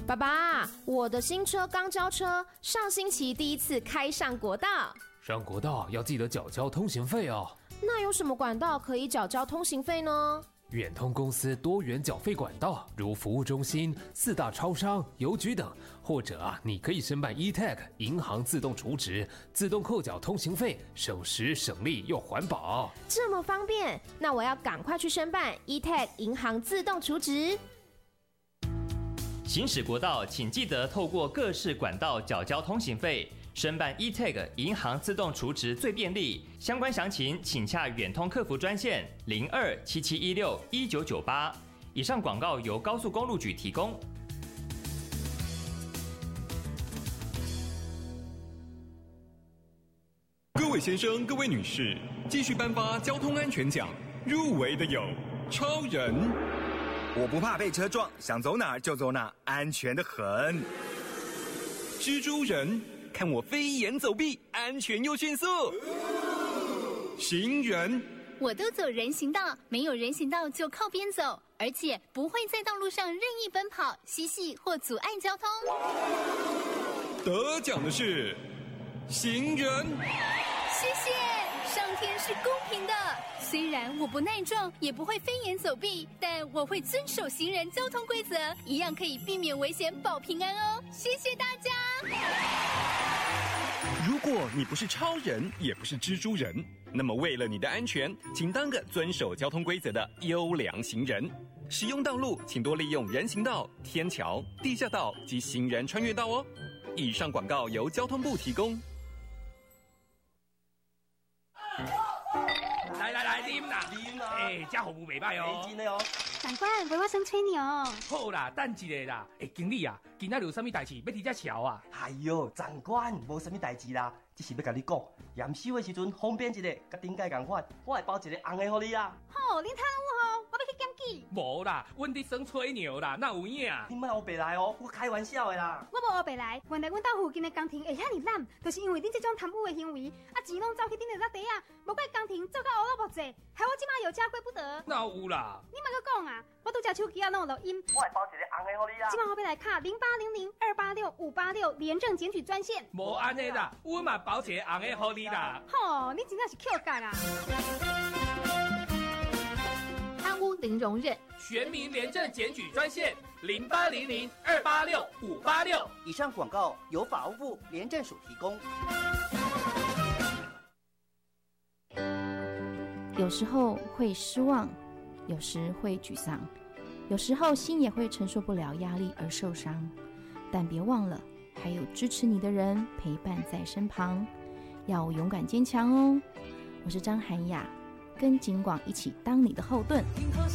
爸爸，我的新车刚交车，上星期第一次开上国道。 上国道要记得缴交通行费哦。 那有什么管道可以缴交通行费呢？ 远通公司多元缴费管道，如服务中心、4大超商、邮局等，或者你可以申办 eTag 银行自动储值，自动扣缴通行费，省时省力又环保。 这么方便，那我要赶快去申办 eTag 银行自动储值。 行驶国道，请记得透过各式管道缴交通行费。申办 eTag 银行自动储值最便利，相关详情请洽远通客服专线0277161998。以上广告由高速公路局提供。 各位先生、各位女士，继续颁发交通安全奖，入围的有超人， 我不怕被车撞，想走哪儿就走哪儿，安全的很。 蜘蛛人，看我飞檐走壁，安全又迅速。行人， 我都走人行道，没有人行道就靠边走，而且不会在道路上任意奔跑、嬉戏或阻碍交通。 得奖的是行人。 谢谢，上天是公平的。虽然我不耐撞，也不会飞檐走壁，但我会遵守行人交通规则，一样可以避免危险，保平安哦。谢谢大家。 如果你不是超人，也不是蜘蛛人，那么为了你的安全，请当个遵守交通规则的优良行人。使用道路，请多利用人行道、天桥、地下道及行人穿越道哦。以上广告由交通部提供。 来，啉啦！这服务袂歹哦。 真的哦。 长官，为我生吹牛。 好啦，等一下啦。经理啊，今仔有啥物代志要伫遮瞧啊？ 哎呦，长官，无啥物代志啦，只是要甲你讲，验收的时阵方便一个，甲顶届共款，我会包一个红的互你啊。 好，你贪污哦，我要去检举。 无啦，阮伫耍吹牛啦，哪有影？ 你莫黑白来哦，我开玩笑的啦。 我无黑白来，原来阮兜附近的工程会遐尼烂，就是因为恁这种贪污的行为，钱拢走去恁的落地啊，无怪工程做到乌落木济，害我即马有家归不得。 哪有啦？ 你莫阁讲啊，我拄只手机啊拢有录音。 我会包一个红的互你啊。 即马后壁来卡0800286586廉政检举专线。 无安尼啦，阮嘛包一个红的互你啦。 吼，你真正是 Q 感啊！ 贪污零容忍， 全民廉政检举专线0800286586。 以上广告由法务部廉政署提供。 有时候会失望，有时会沮丧，有时候心也会承受不了压力而受伤，但别忘了还有支持你的人陪伴在身旁，要勇敢坚强哦。我是张涵雅，跟警广一起当你的后盾。